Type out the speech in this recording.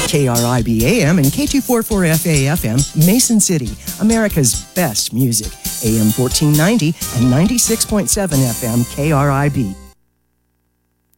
KRIB AM and K244FA FM, Mason City, America's best music. AM 1490 and 96.7 FM KRIB.